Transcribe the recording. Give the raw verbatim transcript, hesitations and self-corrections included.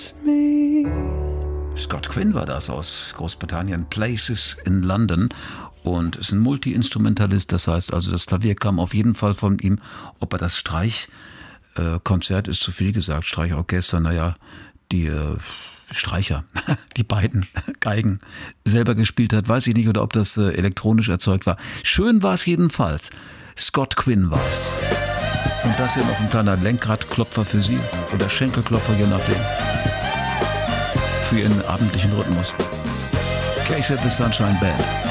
Scott Quinn war das aus Großbritannien, Places in London. Und ist ein Multi-Instrumentalist, das heißt also, das Klavier kam auf jeden Fall von ihm. Ob er das Streichkonzert äh, ist zu viel gesagt, Streichorchester, naja, die äh, Streicher, die beiden Geigen selber gespielt hat, weiß ich nicht, oder ob das äh, elektronisch erzeugt war. Schön war es jedenfalls. Scott Quinn war es. Und das hier noch ein kleiner Lenkradklopfer für Sie oder Schenkelklopfer, je nachdem. Für Ihren abendlichen Rhythmus. Case at the Sunshine Band.